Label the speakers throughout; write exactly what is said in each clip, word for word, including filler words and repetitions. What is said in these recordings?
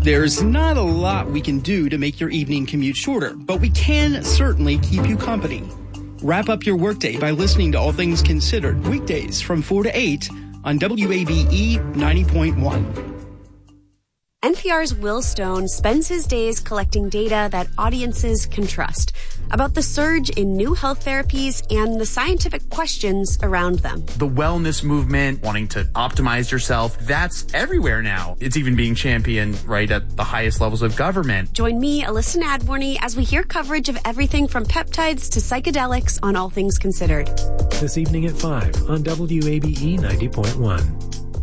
Speaker 1: There's not a lot we can do to make your evening commute shorter, but we can certainly keep you company. Wrap up your workday by listening to All Things Considered, weekdays from four to eight on W A B E ninety point one.
Speaker 2: N P R's Will Stone spends his days collecting data that audiences can trust about the surge in new health therapies and the scientific questions around them.
Speaker 3: The wellness movement, wanting to optimize yourself, that's everywhere now. It's even being championed right at the highest levels of government.
Speaker 2: Join me, Alyssa Nadworny, as we hear coverage of everything from peptides to psychedelics on All Things Considered.
Speaker 4: This evening at five on W A B E ninety point one.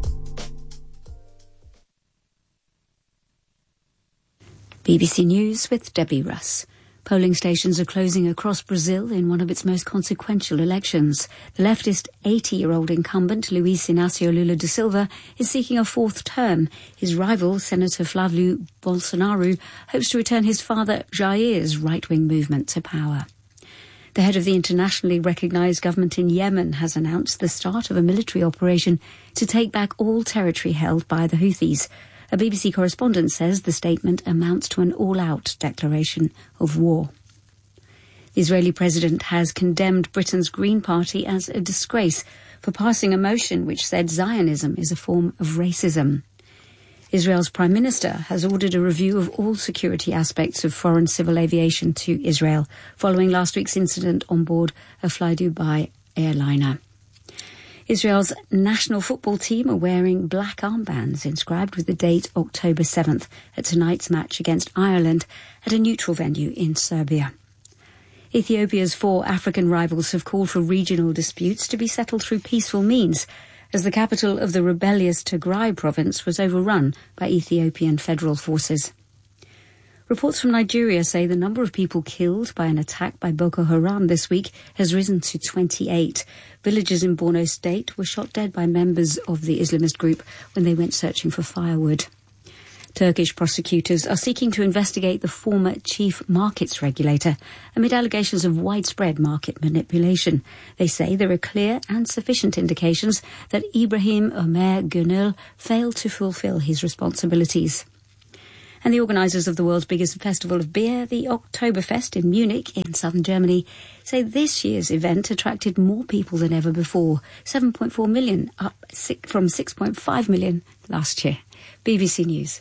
Speaker 5: B B C News with Debbie Russ. Polling stations are closing across Brazil in one of its most consequential elections. The leftist eighty-year-old incumbent Luiz Inácio Lula da Silva is seeking a fourth term. His rival, Senator Flávio Bolsonaro, hopes to return his father Jair's right-wing movement to power. The head of the internationally recognised government in Yemen has announced the start of a military operation to take back all territory held by the Houthis. A B B C correspondent says the statement amounts to an all-out declaration of war. The Israeli president has condemned Britain's Green Party as a disgrace for passing a motion which said Zionism is a form of racism. Israel's Prime Minister has ordered a review of all security aspects of foreign civil aviation to Israel following last week's incident on board a flydubai airliner. Israel's national football team are wearing black armbands inscribed with the date October seventh at tonight's match against Ireland at a neutral venue in Serbia. Ethiopia's four African rivals have called for regional disputes to be settled through peaceful means, as the capital of the rebellious Tigray province was overrun by Ethiopian federal forces. Reports from Nigeria say the number of people killed by an attack by Boko Haram this week has risen to twenty-eight. Villagers in Borno State were shot dead by members of the Islamist group when they went searching for firewood. Turkish prosecutors are seeking to investigate the former chief markets regulator amid allegations of widespread market manipulation. They say there are clear and sufficient indications that Ibrahim Ömer Gönül failed to fulfill his responsibilities. And the organisers of the world's biggest festival of beer, the Oktoberfest in Munich in southern Germany, say this year's event attracted more people than ever before, seven point four million, up from six point five million last year. B B C News.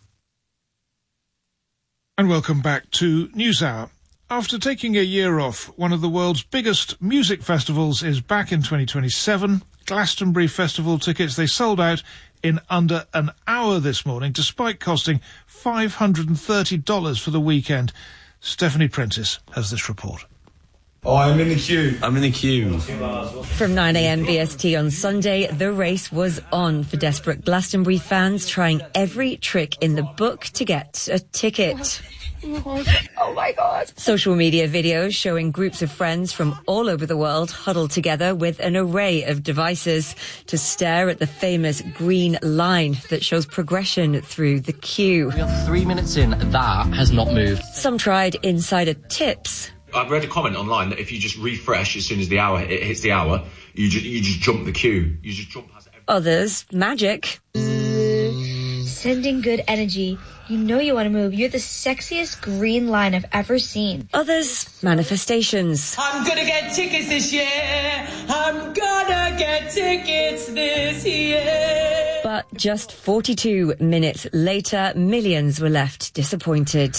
Speaker 6: And welcome back to NewsHour. After taking a year off, one of the world's biggest music festivals is back in twenty twenty-seven. Glastonbury Festival tickets, they sold out in under an hour this morning, despite costing five hundred thirty dollars for the weekend. Stephanie Prentice has this report.
Speaker 7: Oh, I'm in the queue.
Speaker 8: I'm in the queue.
Speaker 9: From nine a.m. B S T on Sunday, the race was on for desperate Glastonbury fans trying every trick in the book to get a ticket.
Speaker 10: Oh my God.
Speaker 9: Social media videos showing groups of friends from all over the world huddled together with an array of devices to stare at the famous green line that shows progression through the queue.
Speaker 11: We are three minutes in, that has not moved.
Speaker 9: Some tried insider tips.
Speaker 12: I've read a comment online that if you just refresh as soon as the hour it hits the hour, you just you just jump the queue. You just jump past everything.
Speaker 9: Others, magic.
Speaker 10: Sending good energy. You know you want to move. You're the sexiest green line I've ever seen.
Speaker 9: Others, manifestations.
Speaker 13: I'm gonna get tickets this year. I'm gonna get tickets this year.
Speaker 9: But just forty-two minutes later, millions were left disappointed.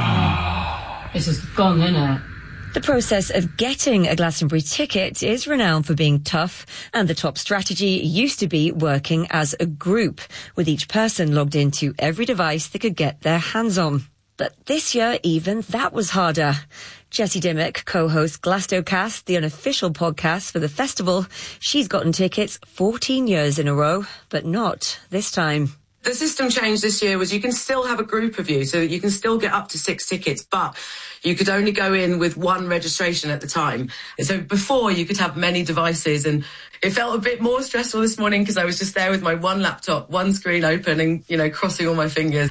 Speaker 14: This is gone, isn't it?
Speaker 9: The process of getting a Glastonbury ticket is renowned for being tough, and the top strategy used to be working as a group, with each person logged into every device they could get their hands on. But this year, even that was harder. Jessie Dimmock co-hosts Glastocast, the unofficial podcast for the festival. She's gotten tickets fourteen years in a row, but not this time.
Speaker 15: The system change this year was you can still have a group of you, so you can still get up to six tickets, but you could only go in with one registration at the time. So before, you could have many devices, and it felt a bit more stressful this morning because I was just there with my one laptop, one screen open, and, you know, crossing all my fingers.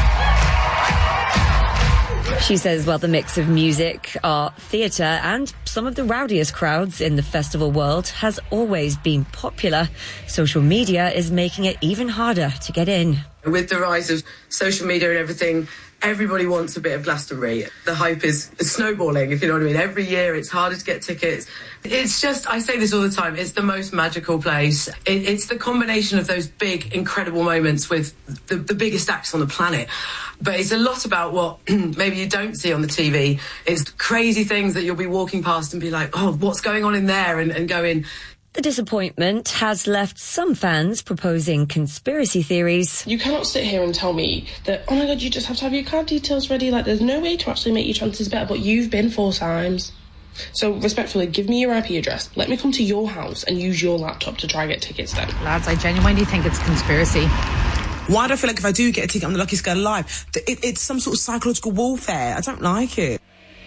Speaker 9: She says, well, the mix of music, art, theatre and some of the rowdiest crowds in the festival world, has always been popular. Social media is making it even harder to get in.
Speaker 15: With the rise of social media and everything, everybody wants a bit of Glastonbury. The hype is snowballing, if you know what I mean. Every year it's harder to get tickets. It's just, I say this all the time, it's the most magical place. It, it's the combination of those big, incredible moments with the, the biggest acts on the planet. But it's a lot about what maybe you don't see on the T V. It's crazy things that you'll be walking past and be like, oh, what's going on in there? And, and going...
Speaker 9: The disappointment has left some fans proposing conspiracy theories.
Speaker 8: You cannot sit here and tell me that, oh my God, you just have to have your card details ready. Like, there's no way to actually make your chances better, but you've been four times. So, respectfully, give me your I P address. Let me come to your house and use your laptop to try and get tickets then.
Speaker 16: Lads, I genuinely think it's conspiracy.
Speaker 17: Why do I feel like if I do get a ticket, I'm the luckiest girl alive? It, it's some sort of psychological warfare. I don't like it.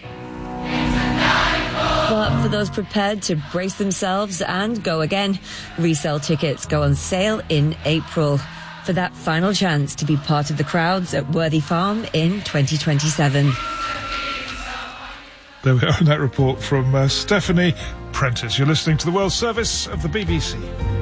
Speaker 9: But for those prepared to brace themselves and go again, resale tickets go on sale in April for that final chance to be part of the crowds at Worthy Farm in twenty twenty-seven.
Speaker 6: There we are in that report from uh, Stephanie Prentice. You're listening to the World Service of the B B C.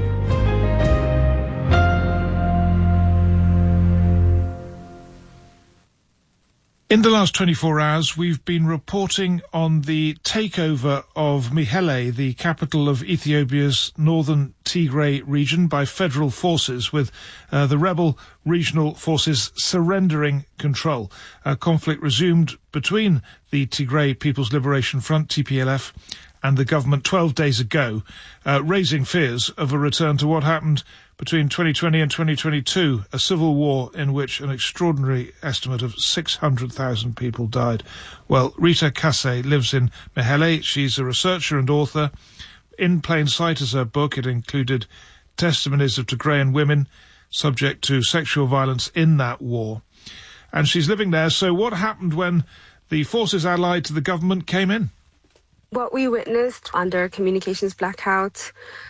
Speaker 6: In the last twenty-four hours, we've been reporting on the takeover of Mekelle, the capital of Ethiopia's northern Tigray region, by federal forces, with uh, the rebel regional forces surrendering control. A conflict resumed between the Tigray People's Liberation Front, T P L F, and the government twelve days ago, uh, raising fears of a return to what happened between twenty twenty and twenty twenty-two, a civil war in which an extraordinary estimate of six hundred thousand people died. Well, Rita Kase lives in Mekelle. She's a researcher and author. In Plain Sight is her book. It included testimonies of Tigrayan women subject to sexual violence in that war. And she's living there. So what happened when the forces allied to the government came in?
Speaker 18: What we witnessed under communications blackout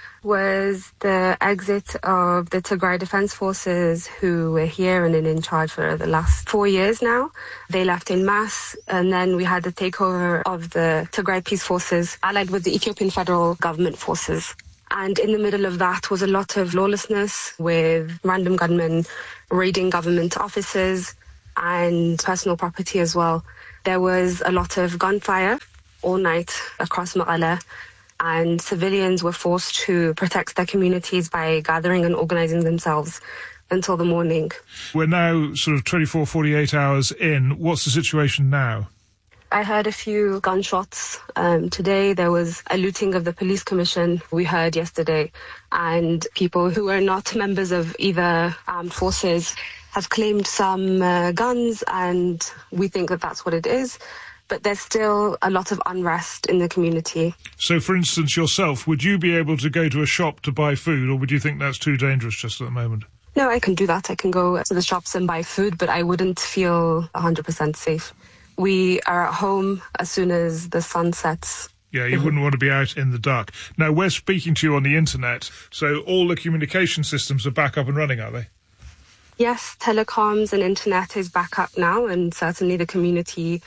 Speaker 18: was the exit of the Tigray Defense Forces, who were here and in charge for the last four years now. They left in mass, and then we had the takeover of the Tigray Peace Forces, allied with the Ethiopian Federal Government Forces. And in the middle of that was a lot of lawlessness, with random gunmen raiding government offices and personal property as well. There was a lot of gunfire all night across Mekelle, and civilians were forced to protect their communities by gathering and organising themselves until the morning. We're now sort of twenty-four, forty-eight hours in. What's the situation now? I heard a few gunshots. Um, today there was a looting of the police commission we heard yesterday, and people who are not members of either armed forces have claimed some uh, guns, and we think that that's what it is. But there's still a lot of unrest in the community. So, for instance, yourself, would you be able to go to a shop to buy food, or would you think that's too dangerous just at the moment? No, I can do that. I can go to the shops and buy food, but I wouldn't feel one hundred percent safe. We are at home as soon as the sun sets. Yeah, you wouldn't want to be out in the dark. Now, we're speaking to you on the internet, so all the communication systems are back up and running, are they? Yes, telecoms and internet is back up now, and certainly the community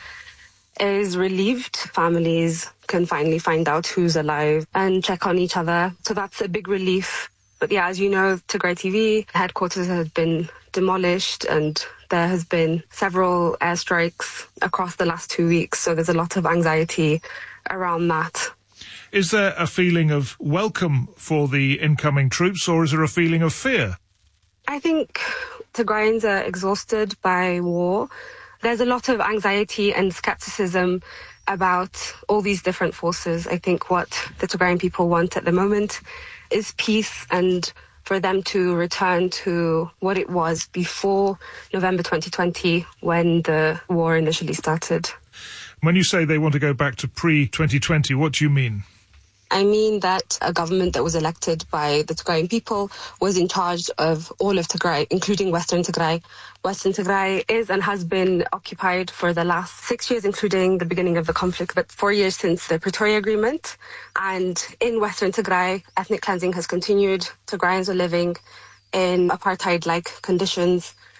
Speaker 18: is relieved. Families can finally find out who's alive and check on each other. So that's a big relief. But yeah, as you know, Tigray T V headquarters has been demolished, and there has been several airstrikes across the last two weeks. So there's a lot of anxiety around that. Is there a feeling of welcome for the incoming troops, or is there a feeling of fear? I think Tigrayans are exhausted by war. There's a lot of anxiety and skepticism about all these different forces. I think what the Tigrayan people want at the moment is peace, and for them to return to what it was before November twenty twenty, when the war initially started. When you say they want to go back to pre twenty twenty, what do you mean? I mean that a government that was elected by the Tigrayan people was in charge of all of Tigray, including Western Tigray. Western Tigray is and has been occupied for the last six years, including the beginning of the conflict, but four years since the Pretoria Agreement. And in Western Tigray, ethnic cleansing has continued. Tigrayans are living in apartheid-like conditions,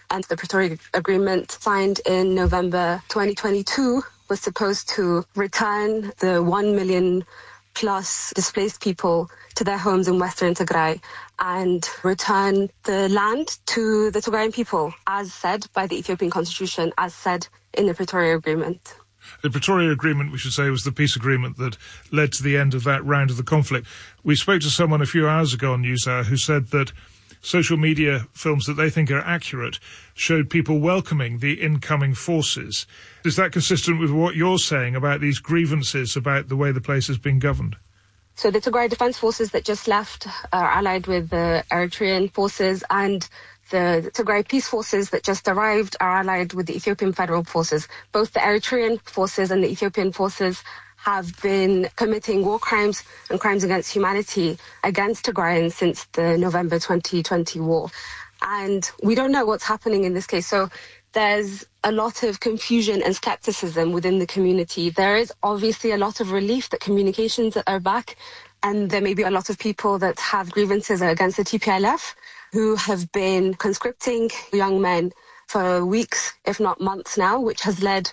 Speaker 18: And the Pretoria Agreement, signed in November twenty twenty-two, was supposed to return the one million plus displaced people to their homes in Western Tigray and return the land to the Tigrayan people, as said by the Ethiopian constitution, as said in the Pretoria Agreement.
Speaker 6: The Pretoria Agreement, we should say, was the peace agreement that led to the end of that round of the conflict. We spoke to someone a few hours ago on NewsHour who said that social media films that they think are accurate showed people welcoming the incoming forces. Is that consistent with what you're saying about these grievances about the way the place has been governed?
Speaker 18: So the Tigray Defence Forces that just left are allied with the Eritrean forces, and the Tigray Peace Forces that just arrived are allied with the Ethiopian Federal Forces. Both the Eritrean forces and the Ethiopian forces have been committing war crimes and crimes against humanity against Tigrayans since the November twenty twenty war. And we don't know what's happening in this case. So there's a lot of confusion and skepticism within the community. There is obviously a lot of relief that communications are back, and there may be a lot of people that have grievances against the T P L F who have been conscripting young men for weeks, if not months now, which has led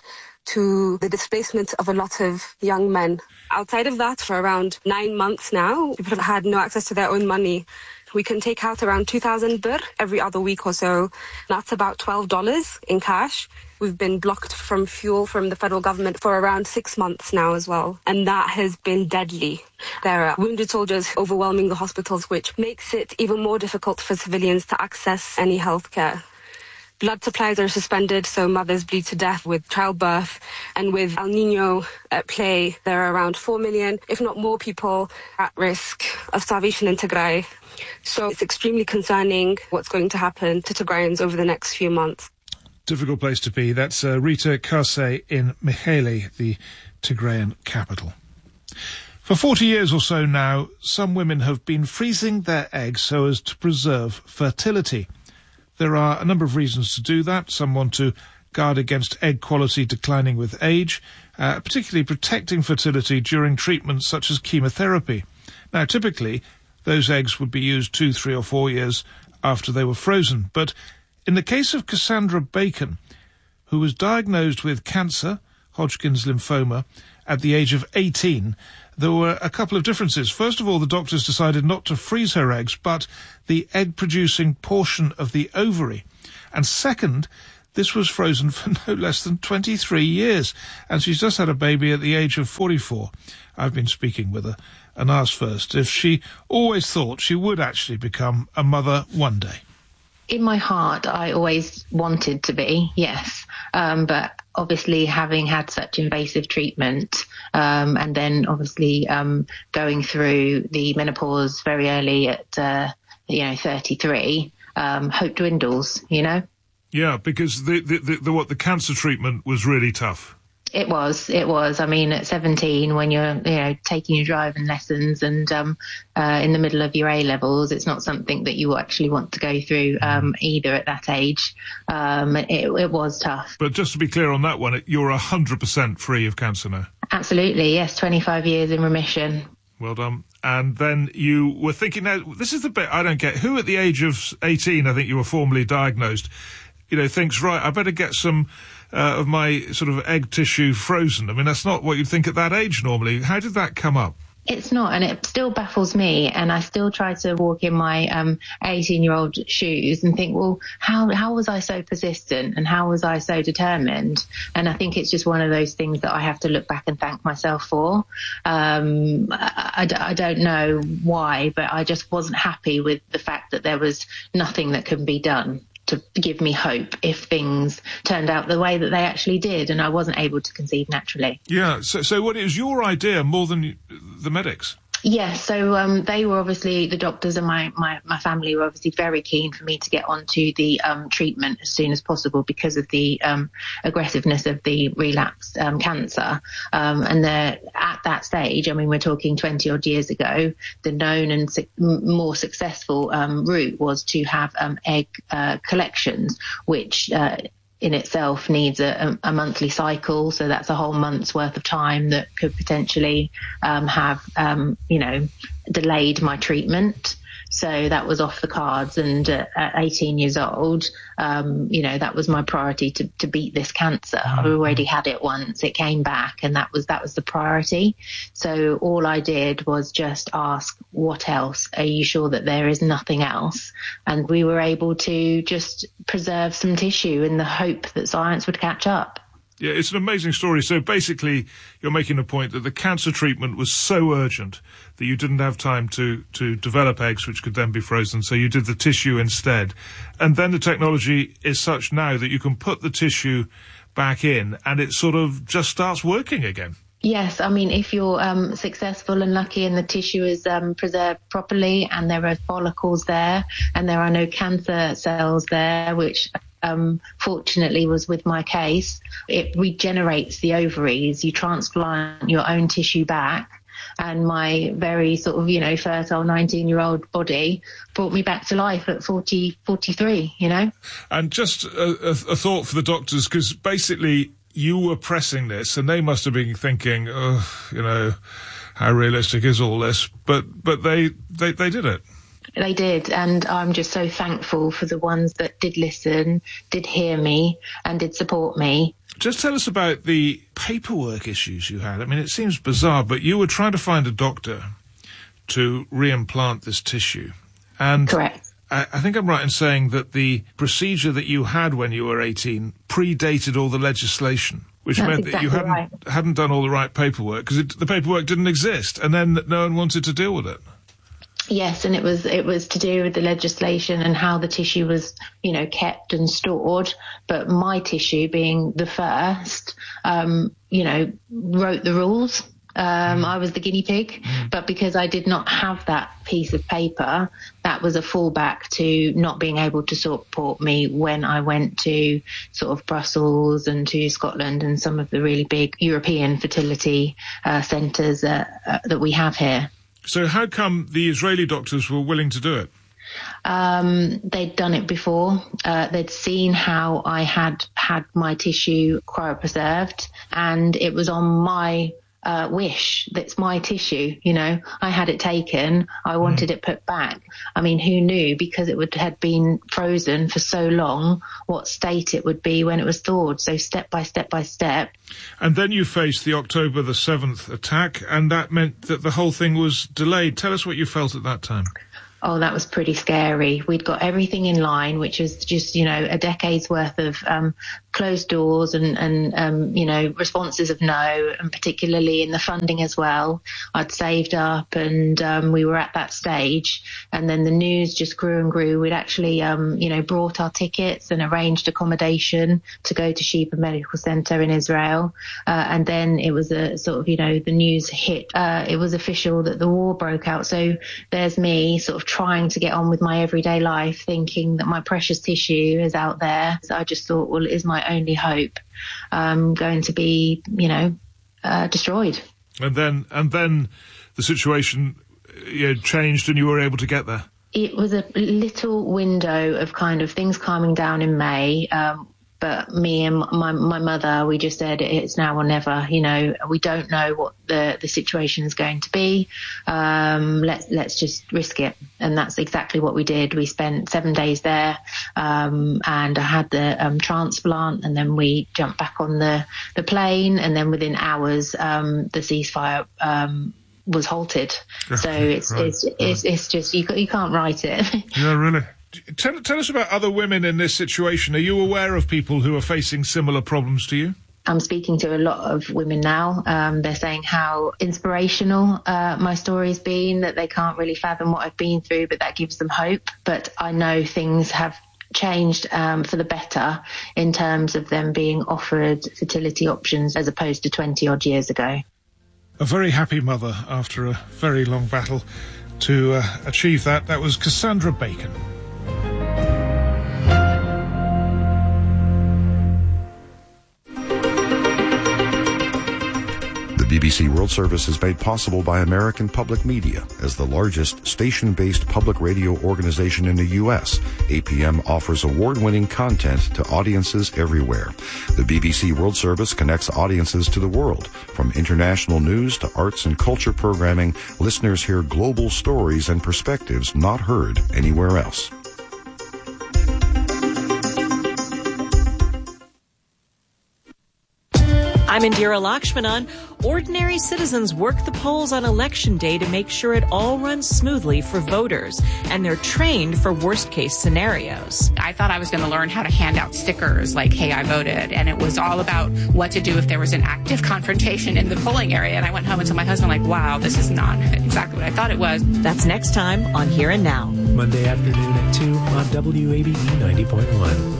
Speaker 18: to the displacement of a lot of young men. Outside of that, for around nine months now, people have had no access to their own money. We can take out around two thousand birr every other week or so. That's about twelve dollars in cash. We've been blocked from fuel from the federal government for around six months now as well. And that has been deadly. There are wounded soldiers overwhelming the hospitals, which makes it even more difficult for civilians to access any health care. Blood supplies are suspended, so mothers bleed to death with childbirth. And with El Nino at play, there are around four million, if not more, people at risk of starvation in Tigray. So it's extremely concerning what's going to happen to Tigrayans over the next few months.
Speaker 6: Difficult place to be. That's uh, Rita Kase in Mekele, the Tigrayan capital. For forty years or so now, some women have been freezing their eggs so as to preserve fertility. There are a number of reasons to do that. Some want to guard against egg quality declining with age, uh, particularly protecting fertility during treatments such as chemotherapy. Now, typically, those eggs would be used two, three or four years after they were frozen. But in the case of Cassandra Bacon, who was diagnosed with cancer, Hodgkin's lymphoma, at the age of eighteen, there were a couple of differences. First of all, the doctors decided not to freeze her eggs, but the egg-producing portion of the ovary. And second, this was frozen for no less than twenty-three years. And she's just had a baby at the age of forty-four. I've been speaking with her and asked first if she always thought she would actually become a mother one day.
Speaker 19: In my heart, I always wanted to be, yes. Um, but obviously having had such invasive treatment um, and then obviously um, going through the menopause very early at, uh, you know, thirty-three, um, hope dwindles, you know?
Speaker 6: Yeah, because the, the, the, the what the cancer treatment was really tough.
Speaker 19: It was, it was. I mean, at seventeen, when you're, you know, taking your driving lessons and um, uh, in the middle of your A-levels, it's not something that you actually want to go through um, either at that age. Um, it, it was tough.
Speaker 6: But just to be clear on that one, you're one hundred percent free of cancer now?
Speaker 19: Absolutely, yes, twenty-five years in remission.
Speaker 6: Well done. And then you were thinking, now, this is the bit I don't get. Who at the age of eighteen, I think you were formally diagnosed, you know, thinks, right, I better get some uh, of my sort of egg tissue frozen? I mean, that's not what you'd think at that age normally. How did that come up?
Speaker 19: It's not, and it still baffles me, and I still try to walk in my um eighteen-year-old shoes and think, well, how how was I so persistent and how was I so determined? And I think it's just one of those things that I have to look back and thank myself for. Um, I, I, I don't know why, but I just wasn't happy with the fact that there was nothing that could be done to give me hope if things turned out the way that they actually did and I wasn't able to conceive naturally.
Speaker 6: Yeah, so, so what, it was your idea more than the medics?
Speaker 19: Yes, so um, they were obviously, the doctors and my, my, my family were obviously very keen for me to get onto the um, treatment as soon as possible because of the um, aggressiveness of the relapsed um, cancer. Um, and at that stage, I mean, we're talking twenty odd years ago, the known and su- more successful um, route was to have um, egg uh, collections, which uh, in itself needs a, a monthly cycle. So that's a whole month's worth of time that could potentially um, have, um, you know, delayed my treatment. So that was off the cards. And uh, at eighteen years old, um, you know, that was my priority to, to beat this cancer. I already had it once. It came back, and that was that was the priority. So all I did was just ask, what else? Are you sure that there is nothing else? And we were able to just preserve some tissue in the hope that science would catch up.
Speaker 6: Yeah, it's an amazing story. So basically, you're making a point that the cancer treatment was so urgent that you didn't have time to, to develop eggs, which could then be frozen. So you did the tissue instead. And then the technology is such now that you can put the tissue back in and it sort of just starts working again.
Speaker 19: Yes, I mean, if you're um, successful and lucky and the tissue is um, preserved properly and there are follicles there and there are no cancer cells there, which um, fortunately was with my case, it regenerates the ovaries. You transplant your own tissue back. And my very sort of, you know, fertile nineteen-year-old body brought me back to life at forty, forty-three, you know.
Speaker 6: And just a, a, a thought for the doctors, because basically you were pressing this and they must have been thinking, oh, you know, how realistic is all this? But but they, they, they did it.
Speaker 19: They did, and I'm just so thankful for the ones that did listen, did hear me, and did support me.
Speaker 6: Just tell us about the paperwork issues you had. I mean, it seems bizarre, but you were trying to find a doctor to reimplant this tissue. And
Speaker 19: correct.
Speaker 6: I, I think I'm right in saying that the procedure that you had when you were eighteen predated all the legislation, which
Speaker 19: That's
Speaker 6: meant
Speaker 19: exactly
Speaker 6: that you hadn't,
Speaker 19: right.
Speaker 6: hadn't done all the right paperwork, because the paperwork didn't exist, and then no one wanted to deal with it.
Speaker 19: Yes, and it was it was to do with the legislation and how the tissue was, you know, kept and stored. But my tissue, being the first, um, you know, wrote the rules. Um, I was the guinea pig, mm. but because I did not have that piece of paper, that was a fallback to not being able to support me when I went to sort of Brussels and to Scotland and some of the really big European fertility uh, centres uh, uh, that we have here.
Speaker 6: So how come the Israeli doctors were willing to do it?
Speaker 19: Um, they'd done it before. Uh, they'd seen how I had had my tissue cryopreserved, and it was on my uh, wish. That's my tissue, you know. I had it taken. I wanted mm. it put back. I mean, who knew, because it would had been frozen for so long, what state it would be when it was thawed. So step by step by step.
Speaker 6: And then you faced the October the seventh attack, and that meant that the whole thing was delayed. Tell us what you felt at that time.
Speaker 19: Oh, that was pretty scary. We'd got everything in line, which was just, you know, a decade's worth of um, closed doors and, and um, you know, responses of no, and particularly in the funding as well. I'd saved up and um, we were at that stage. And then the news just grew and grew. We'd actually, um, you know, brought our tickets and arranged accommodation to go to Sheba Medical Center in Israel. Uh, and then it was a sort of, you know, the news hit. Uh, it was official that the war broke out. So there's me sort of trying to get on with my everyday life, thinking that my precious tissue is out there. So I just thought, well, it is my only hope um, going to be, you know, uh, destroyed.
Speaker 6: And then, and then the situation you know, changed, and you were able to get there.
Speaker 19: It was a little window of kind of things calming down in May. Um, But me and my my mother, we just said it's now or never. You know, we don't know what the, the situation is going to be. Um, let's let's just risk it, and that's exactly what we did. We spent seven days there, um, and I had the um, transplant, and then we jumped back on the the plane, and then within hours, um, the ceasefire um, was halted. So it's right, it's, right. it's it's just you you can't write it.
Speaker 6: Yeah, really. Tell, tell us about other women in this situation. Are you aware of people who are facing similar problems to you?
Speaker 19: I'm speaking to a lot of women now. Um, they're saying how inspirational uh, my story's been, that they can't really fathom what I've been through, but that gives them hope. But I know things have changed um, for the better in terms of them being offered fertility options as opposed to twenty odd years ago.
Speaker 6: A very happy mother after a very long battle to uh, achieve that. That was Cassandra Bacon.
Speaker 20: The B B C World Service is made possible by American Public Media. As the largest station-based public radio organization in the U S, A P M offers award-winning content to audiences everywhere. The B B C World Service connects audiences to the world. From international news to arts and culture programming, listeners hear global stories and perspectives not heard anywhere else.
Speaker 21: I'm Indira Lakshmanan. Ordinary citizens work the polls on election day to make sure it all runs smoothly for voters, and they're trained for worst-case scenarios.
Speaker 22: I thought I was going to learn how to hand out stickers like, hey, I voted, and it was all about what to do if there was an active confrontation in the polling area, and I went home and told my husband, like, wow, this is not exactly what I thought it was.
Speaker 21: That's next time on Here and Now.
Speaker 4: Monday afternoon at two on W A B E ninety point one.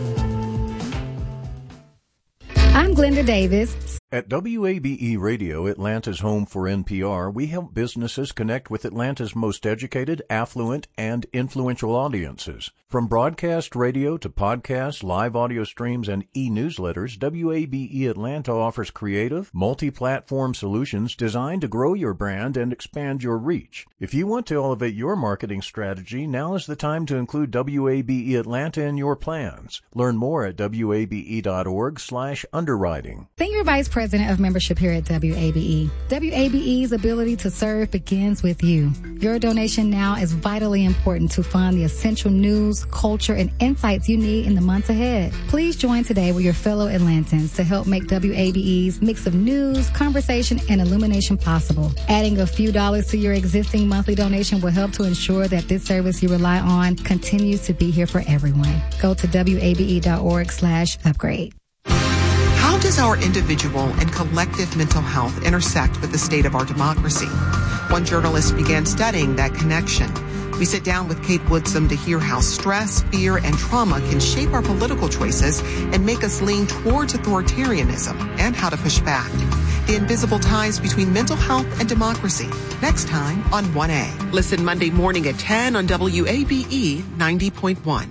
Speaker 23: I'm Glenda Davis.
Speaker 24: At W A B E Radio, Atlanta's home for N P R, we help businesses connect with Atlanta's most educated, affluent, and influential audiences. From broadcast radio to podcasts, live audio streams, and e-newsletters, W A B E Atlanta offers creative, multi-platform solutions designed to grow your brand and expand your reach. If you want to elevate your marketing strategy, now is the time to include W A B E Atlanta in your plans. Learn more at W A B E dot org slash underwriting.
Speaker 23: Senior Vice President of Membership here at W A B E. W A B E's ability to serve begins with you. Your donation now is vitally important to fund the essential news, culture, and insights you need in the months ahead. Please join today with your fellow Atlantans to help make W A B E's mix of news, conversation, and illumination possible. Adding a few dollars to your existing monthly donation will help to ensure that this service you rely on continues to be here for everyone. Go to W A B E dot org slash upgrade.
Speaker 25: How does our individual and collective mental health intersect with the state of our democracy? One journalist began studying that connection. We sit down with Kate Woodsum to hear how stress, fear, and trauma can shape our political choices and make us lean towards authoritarianism, and how to push back. The invisible ties between mental health and democracy. Next time on one A. Listen Monday morning at ten on W A B E ninety point one.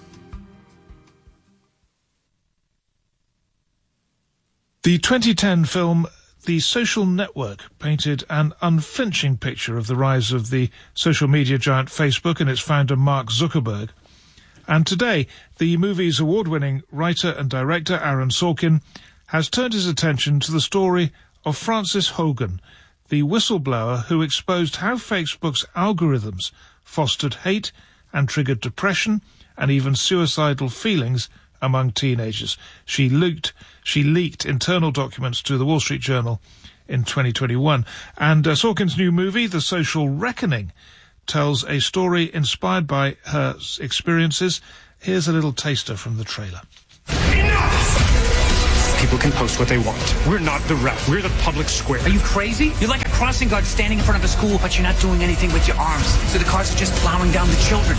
Speaker 6: The twenty ten film The Social Network painted an unflinching picture of the rise of the social media giant Facebook and its founder Mark Zuckerberg. And today, the movie's award-winning writer and director Aaron Sorkin has turned his attention to the story of Frances Hogan, the whistleblower who exposed how Facebook's algorithms fostered hate and triggered depression and even suicidal feelings among teenagers. She leaked, she leaked internal documents to the Wall Street Journal in twenty twenty-one. And uh, Sorkin's new movie, The Social Reckoning, tells a story inspired by her experiences. Here's a little taster from the trailer.
Speaker 26: Enough! People can post what they want. We're not the ref. We're the public square.
Speaker 27: Are you crazy? You're like a crossing guard standing in front of a school, but you're not doing anything with your arms. So the cars are just plowing down the children.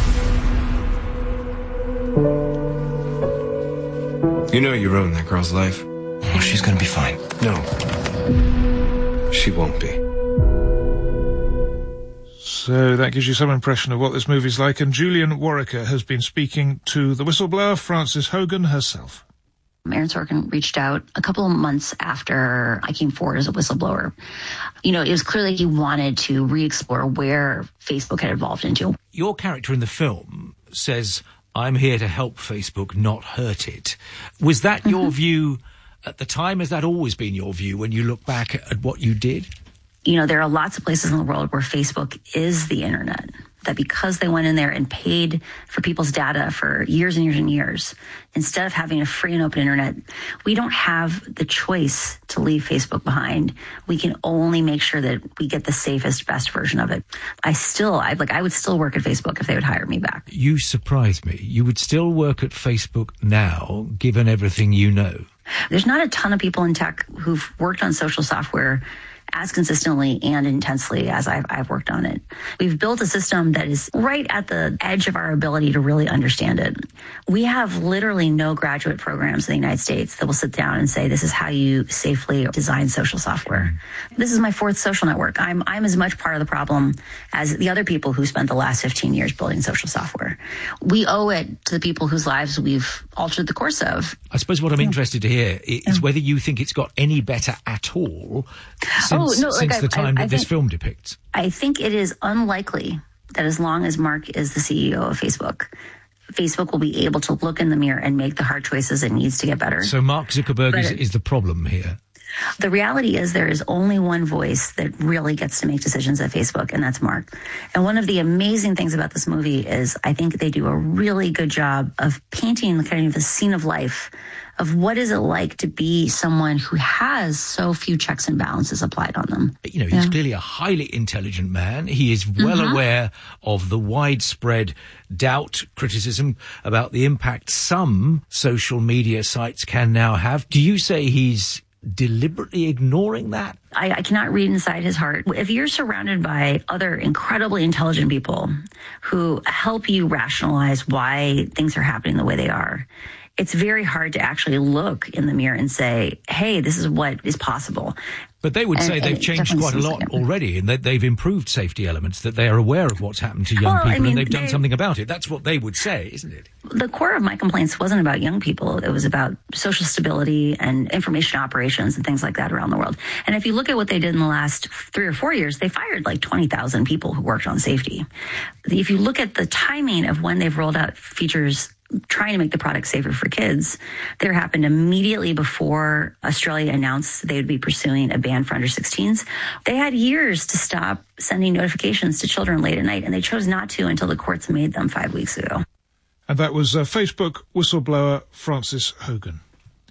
Speaker 28: You know you ruined that girl's life.
Speaker 27: Well, she's gonna be fine.
Speaker 28: No. She won't be.
Speaker 6: So that gives you some impression of what this movie's like. And Julian Warwicker has been speaking to the whistleblower, Frances Hogan, herself.
Speaker 29: Aaron Sorkin reached out a couple of months after I came forward as a whistleblower. You know, it was clearly he wanted to re-explore where Facebook had evolved into.
Speaker 30: Your character in the film says, I'm here to help Facebook, not hurt it. Was that your mm-hmm. view at the time? Has that always been your view when you look back at what you did?
Speaker 29: You know, there are lots of places in the world where Facebook is the internet, that because they went in there and paid for people's data for years and years and years, instead of having a free and open internet, we don't have the choice to leave Facebook behind. We can only make sure that we get the safest, best version of it. I still, I like, I would still work at Facebook if they would hire me back.
Speaker 30: You surprise me. You would still work at Facebook now, given everything you know.
Speaker 29: There's not a ton of people in tech who've worked on social software as consistently and intensely as I've, I've worked on it. We've built a system that is right at the edge of our ability to really understand it. We have literally no graduate programs in the United States that will sit down and say, this is how you safely design social software. This is my fourth social network. I'm, I'm as much part of the problem as the other people who spent the last fifteen years building social software. We owe it to the people whose lives we've altered the course of.
Speaker 30: I suppose what I'm yeah. interested to hear is yeah. whether you think it's got any better at all since since,
Speaker 29: no, like
Speaker 30: since
Speaker 29: I-
Speaker 30: the time
Speaker 29: I- I
Speaker 30: that this
Speaker 29: think-
Speaker 30: film depicts?
Speaker 29: I think it is unlikely that as long as Mark is the C E O of Facebook, Facebook will be able to look in the mirror and make the hard choices it needs to get better.
Speaker 30: So Mark Zuckerberg
Speaker 29: But
Speaker 30: is,
Speaker 29: it-
Speaker 30: is the problem here.
Speaker 29: The reality is there is only one voice that really gets to make decisions at Facebook, and that's Mark. And one of the amazing things about this movie is I think they do a really good job of painting the kind of the scene of life of what is it like to be someone who has so few checks and balances applied on them.
Speaker 30: You know, he's
Speaker 29: Yeah.
Speaker 30: clearly a highly intelligent man. He is well
Speaker 29: Mhm.
Speaker 30: aware of the widespread doubt, criticism about the impact some social media sites can now have. Do you say he's deliberately ignoring that?
Speaker 29: I, I cannot read inside his heart. If you're surrounded by other incredibly intelligent people who help you rationalize why things are happening the way they are, it's very hard to actually look in the mirror and say, hey, this is what is possible.
Speaker 30: But they would
Speaker 29: And-
Speaker 30: say
Speaker 29: and
Speaker 30: they've
Speaker 29: it
Speaker 30: changed
Speaker 29: definitely
Speaker 30: quite a
Speaker 29: seems
Speaker 30: lot
Speaker 29: like it.
Speaker 30: already, and that they've improved safety elements, that they are aware of what's happened to young
Speaker 29: Well, I
Speaker 30: people,
Speaker 29: mean,
Speaker 30: and they've done
Speaker 29: they-
Speaker 30: something about it. That's what they would say, isn't it?
Speaker 29: The core of my complaints wasn't about young people. It was about social stability and information operations and things like that around the world. And if you look at what they did in the last three or four years, they fired like twenty thousand people who worked on safety. If you look at the timing of when they've rolled out features trying to make the product safer for kids, there happened immediately before Australia announced they would be pursuing a ban for under sixteens. They had years to stop sending notifications to children late at night, and they chose not to until the courts made them five weeks ago.
Speaker 6: And that was uh, Facebook whistleblower Frances Hogan.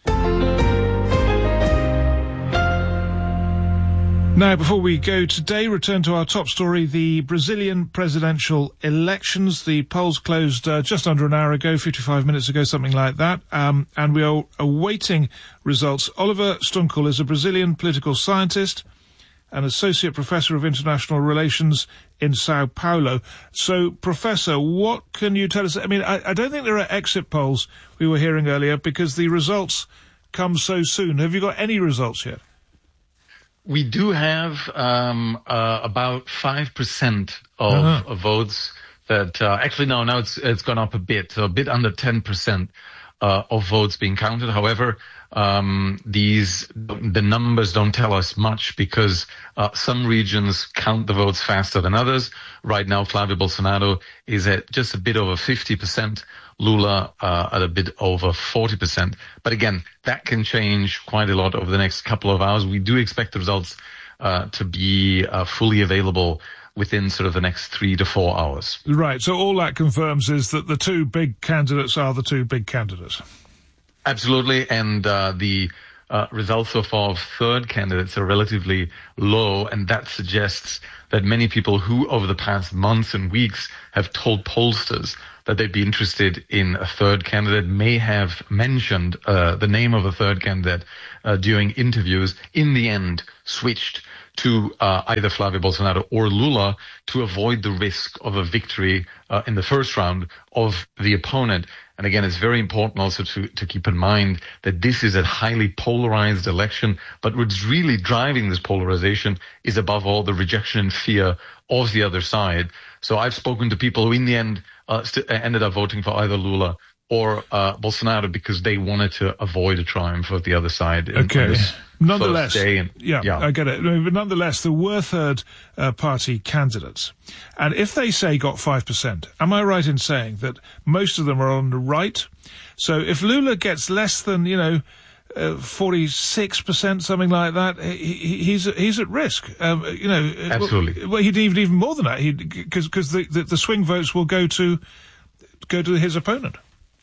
Speaker 6: Now, before we go today, return to our top story, the Brazilian presidential elections. The polls closed uh, just under an hour ago, fifty-five minutes ago, something like that, um, and we are awaiting results. Oliver Stunkel is a Brazilian political scientist, an associate professor of international relations in Sao Paulo. So, Professor, what can you tell us? I mean, I, I don't think there are exit polls we were hearing earlier because the results come so soon. Have you got any results yet?
Speaker 1: We do have um, uh, about five percent of,
Speaker 6: Uh-huh.
Speaker 1: of votes that uh, actually no, now it's it's gone up a bit, so a bit under ten percent uh, of votes being counted. However, um, these the numbers don't tell us much because uh, some regions count the votes faster than others. Right now, Flávio Bolsonaro is at just a bit over fifty percent. Lula uh, at a bit over forty percent. But again, that can change quite a lot over the next couple of hours. We do expect the results uh, to be uh, fully available within sort of the next three to four hours.
Speaker 6: Right, so all that confirms is that the two big candidates are the two big candidates.
Speaker 1: Absolutely, and uh, the uh, results so far of third candidates are relatively low, and that suggests that many people who over the past months and weeks have told pollsters that they'd be interested in a third candidate may have mentioned uh, the name of a third candidate uh, during interviews, in the end switched to uh, either Flávio Bolsonaro or Lula to avoid the risk of a victory uh, in the first round of the opponent. And again, it's very important also to, to keep in mind that this is a highly polarized election, but what's really driving this polarization is above all the rejection and fear of the other side. So I've spoken to people who in the end uh, st- ended up voting for either Lula or uh, Bolsonaro because they wanted to avoid a triumph of the other side. in-
Speaker 6: Okay.
Speaker 1: on this
Speaker 6: Nonetheless,
Speaker 1: first day. And,
Speaker 6: yeah, I get it. But nonetheless, there were third uh, party candidates. And if they say got five percent, am I right in saying that most of them are on the right? So if Lula gets less than, you know, uh, forty-six percent, something like that, he, he- he's he's at risk. Um, you know,
Speaker 1: Absolutely.
Speaker 6: Well, well, he'd even even more than that. Because because the, the the swing votes will go to go to his opponent.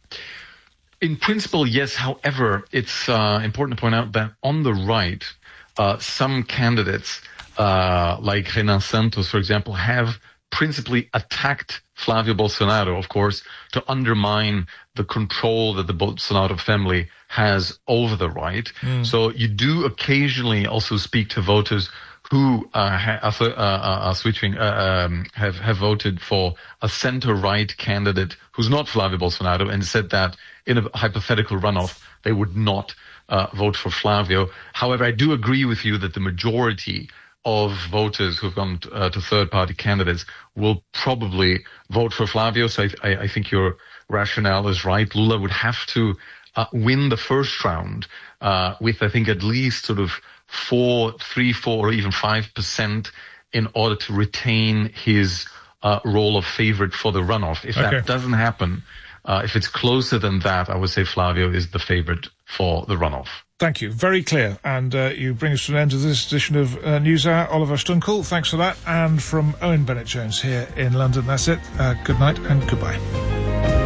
Speaker 1: In principle, yes. However, it's uh, important to point out that on the right, uh, some candidates, uh, like Renan Santos, for example, have principally attacked Flávio Bolsonaro, of course, to undermine the control that the Bolsonaro family has over the right.
Speaker 2: Mm.
Speaker 1: So you do occasionally also speak to voters who uh, ha- are, uh, are switching, uh, um, have, have voted for a center-right candidate who's not Flávio Bolsonaro and said that in a hypothetical runoff, they would not uh, vote for Flávio. However, I do agree with you that the majority of voters who've gone to, uh, to third-party candidates will probably vote for Flávio. So I, I, I think your rationale is right. Lula would have to uh, win the first round uh, with, I think, at least sort of four, three, four, or even five percent in order to retain his uh, role of favorite for the runoff. If
Speaker 6: Okay.
Speaker 1: that doesn't happen, uh, if it's closer than that, I would say Flavio is the favorite for the runoff.
Speaker 6: Thank you. Very clear. And uh, you bring us to an end of this edition of uh, NewsHour. Oliver Stunkel, thanks for that. And from Owen Bennett-Jones here in London, that's it. Uh, good night and goodbye.